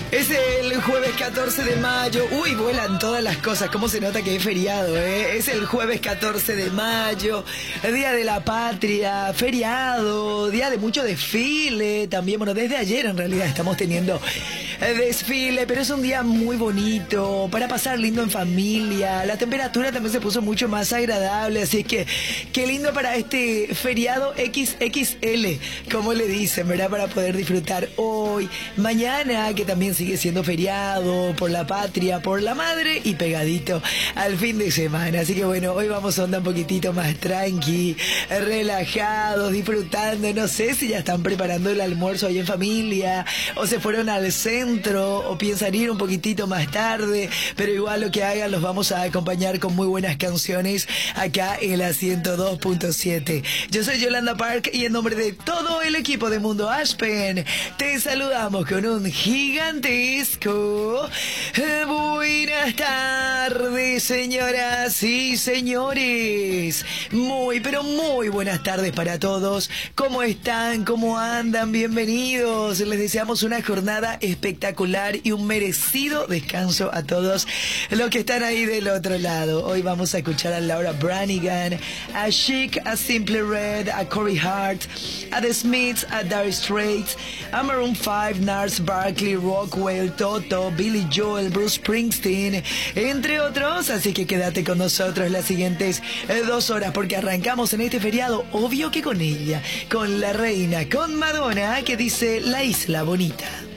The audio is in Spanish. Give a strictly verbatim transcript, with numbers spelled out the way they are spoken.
Es el jueves catorce de mayo. Uy, vuelan todas las cosas. ¿Cómo se nota que es feriado, eh? Es el jueves catorce de mayo, Día de la Patria, feriado, día de mucho desfile. También, bueno, desde ayer en realidad estamos teniendo desfile, pero es un día muy bonito para pasar lindo en familia. La temperatura también se puso mucho más agradable, así que qué lindo para este feriado equis equis ele, como le dicen, ¿verdad? Para poder disfrutar hoy, mañana, que también sigue siendo feriado por la patria, por la madre y pegadito al fin de semana. Así que bueno, hoy vamos a onda un poquitito más tranqui, relajados, disfrutando. No sé si ya están preparando el almuerzo ahí en familia o se fueron al centro o piensan ir un poquitito más tarde, pero igual lo que hagan los vamos a acompañar con muy buenas canciones acá en la ciento dos punto siete. Yo soy Yolanda Park y en nombre de todo el equipo de Mundo Aspen te saludamos con un gigantesco eh, buenas tardes, señoras y señores. Muy, pero muy buenas tardes para todos. ¿Cómo están? ¿Cómo andan? Bienvenidos. Les deseamos una jornada espectacular y un merecido descanso a todos los que están ahí del otro lado. Hoy vamos a escuchar a Laura Branigan, a Chic, a Simply Red, a Corey Hart, a The Smiths, a Dire Straits, a Maroon five, Nars Barkley, Rockwell, Toto, Billy Joel, Bruce Springsteen, entre otros. Así que quédate con nosotros las siguientes eh, dos horas porque arrancamos en este feriado, obvio que con ella, con la reina, con Madonna, que dice La Isla Bonita.